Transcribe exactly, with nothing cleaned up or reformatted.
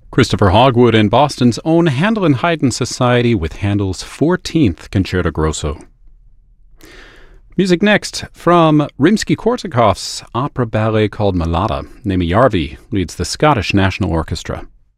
Christopher Hogwood in Boston's own Handel and Haydn Society with Handel's fourteenth Concerto Grosso. Music next from Rimsky-Korsakov's opera ballet called Mlada. Naomi Jarvi leads the Scottish National Orchestra.